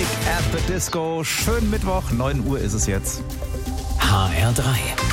At the Disco. Schönen Mittwoch, 9 Uhr ist es jetzt. HR3.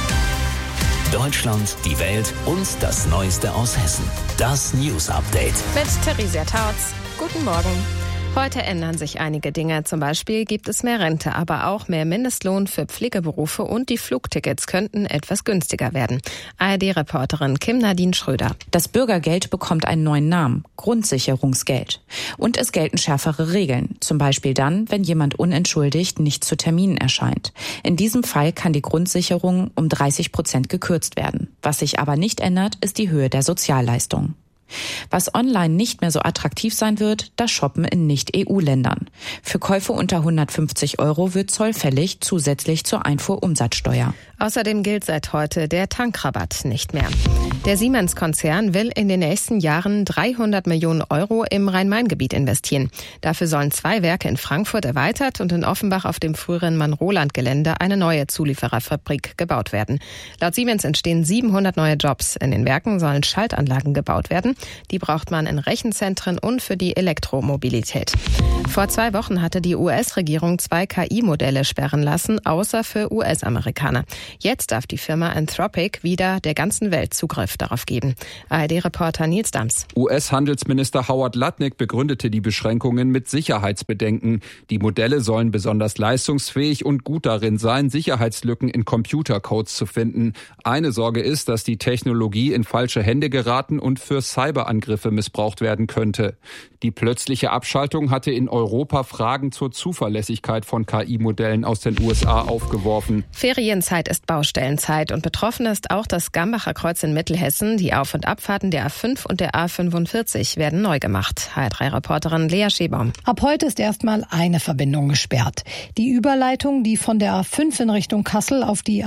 Deutschland, die Welt und das Neueste aus Hessen. Das News Update. Mit Theresia Tautz. Guten Morgen. Heute ändern sich einige Dinge. Zum Beispiel gibt es mehr Rente, aber auch mehr Mindestlohn für Pflegeberufe und die Flugtickets könnten etwas günstiger werden. ARD-Reporterin Kim-Nadine Schröder. Das Bürgergeld bekommt einen neuen Namen, Grundsicherungsgeld. Und es gelten schärfere Regeln, zum Beispiel dann, wenn jemand unentschuldigt nicht zu Terminen erscheint. In diesem Fall kann die Grundsicherung um 30% gekürzt werden. Was sich aber nicht ändert, ist die Höhe der Sozialleistungen. Was online nicht mehr so attraktiv sein wird, das Shoppen in Nicht-EU-Ländern. Für Käufe unter 150 € wird Zoll fällig, zusätzlich zur Einfuhrumsatzsteuer. Außerdem gilt seit heute der Tankrabatt nicht mehr. Der Siemens-Konzern will in den nächsten Jahren 300 Millionen € im Rhein-Main-Gebiet investieren. Dafür sollen 2 Werke in Frankfurt erweitert und in Offenbach auf dem früheren Mann-Roland-Gelände eine neue Zuliefererfabrik gebaut werden. Laut Siemens entstehen 700 neue Jobs. In den Werken sollen Schaltanlagen gebaut werden. Die braucht man in Rechenzentren und für die Elektromobilität. Vor 2 Wochen hatte die US-Regierung 2 KI-Modelle sperren lassen, außer für US-Amerikaner. Jetzt darf die Firma Anthropic wieder der ganzen Welt Zugriff darauf geben. ARD-Reporter Nils Dams. US-Handelsminister Howard Lutnick begründete die Beschränkungen mit Sicherheitsbedenken. Die Modelle sollen besonders leistungsfähig und gut darin sein, Sicherheitslücken in Computercodes zu finden. Eine Sorge ist, dass die Technologie in falsche Hände geraten und für Cyberangriffe missbraucht werden könnte. Die plötzliche Abschaltung hatte in Europa Fragen zur Zuverlässigkeit von KI-Modellen aus den USA aufgeworfen. Ferienzeit ist Baustellenzeit und betroffen ist auch das Gambacher Kreuz in Mittelhessen. Die Auf- und Abfahrten der A5 und der A45 werden neu gemacht. HR3-Reporterin Lea Schebaum. Ab heute ist erstmal eine Verbindung gesperrt. Die Überleitung, die von der A5 in Richtung Kassel auf die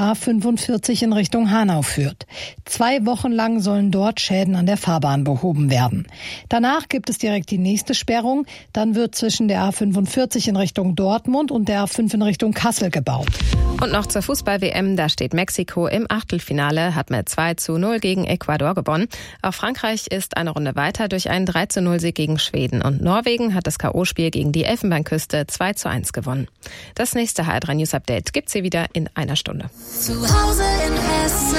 A45 in Richtung Hanau führt. 2 Wochen lang sollen dort Schäden an der Fahrbahn behoben werden. Danach gibt es direkt die nächste Sperrung. Dann wird zwischen der A45 in Richtung Dortmund und der A5 in Richtung Kassel gebaut. Und noch zur Fußball-WM, da steht Mexiko im Achtelfinale, hat mit 2:0 gegen Ecuador gewonnen. Auch Frankreich ist eine Runde weiter durch einen 3:0-Sieg gegen Schweden. Und Norwegen hat das K.O.-Spiel gegen die Elfenbeinküste 2:1 gewonnen. Das nächste HR3 News Update gibt's hier wieder in einer Stunde. Zu Hause in Hessen.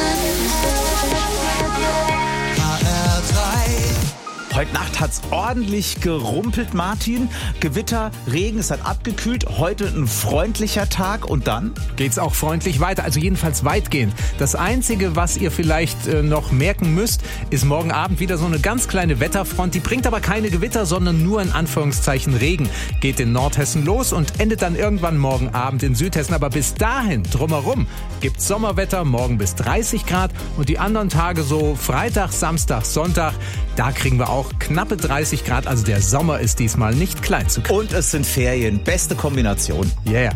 Heute Nacht hat's ordentlich gerumpelt, Martin. Gewitter, Regen, es hat abgekühlt. Heute ein freundlicher Tag und dann geht's auch freundlich weiter, also jedenfalls weitgehend. Das Einzige, was ihr vielleicht noch merken müsst, ist morgen Abend wieder so eine ganz kleine Wetterfront. Die bringt aber keine Gewitter, sondern nur in Anführungszeichen Regen. Geht in Nordhessen los und endet dann irgendwann morgen Abend in Südhessen. Aber bis dahin, drumherum, gibt's Sommerwetter, morgen bis 30 Grad. Und die anderen Tage so Freitag, Samstag, Sonntag, da kriegen wir auch knappe 30 Grad. Also der Sommer ist diesmal nicht klein zu kriegen. Und es sind Ferien. Beste Kombination. Yeah.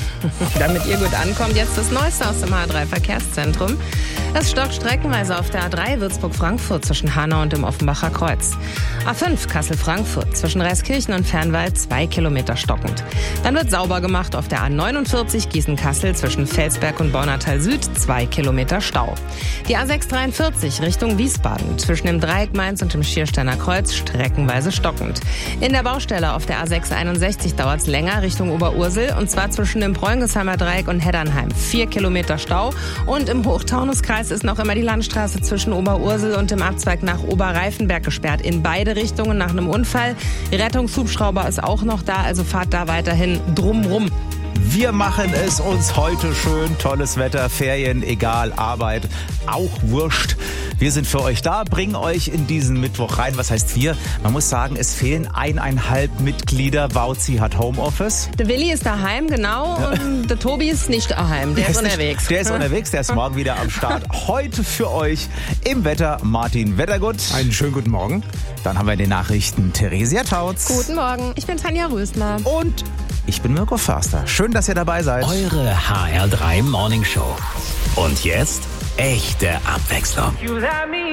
Damit ihr gut ankommt, jetzt das Neueste aus dem H3-Verkehrszentrum. Es stockt streckenweise auf der A3 Würzburg-Frankfurt zwischen Hanau und dem Offenbacher Kreuz. A5 Kassel-Frankfurt zwischen Reiskirchen und Fernwald 2 Kilometer stockend. Dann wird sauber gemacht auf der A49 Gießen-Kassel zwischen Felsberg und Baunatal Süd 2 Kilometer Stau. Die A643 Richtung Wiesbaden zwischen dem Dreieck Mainz und dem Schiersteiner Kreuz streckenweise stockend. In der Baustelle auf der A661 dauert es länger Richtung Oberursel und zwar zwischen dem Preungesheimer Dreieck und Heddernheim 4 Kilometer Stau. Und im Hochtaunuskreis ist noch immer die Landstraße zwischen Oberursel und dem Abzweig nach Oberreifenberg gesperrt. In beide Richtungen nach einem Unfall. Rettungshubschrauber ist auch noch da, also fahrt da weiterhin drumrum. Wir machen es uns heute schön. Tolles Wetter, Ferien, egal, Arbeit, auch wurscht. Wir sind für euch da, bringen euch in diesen Mittwoch rein. Was heißt wir? Man muss sagen, es fehlen 1,5 Mitglieder. Bauzi hat Homeoffice. Der Willi ist daheim, genau. Ja. Und der Tobi ist nicht daheim. Der ist unterwegs. Der ist unterwegs, der ist morgen wieder am Start. Heute für euch im Wetter Martin Wettergut. Einen schönen guten Morgen. Dann haben wir in den Nachrichten Theresia Tautz. Guten Morgen, ich bin Tanja Rösler. Und ich bin Mirko Förster. Schön, dass ihr dabei seid. Eure HR3 Morning Show. Und jetzt echte Abwechslung.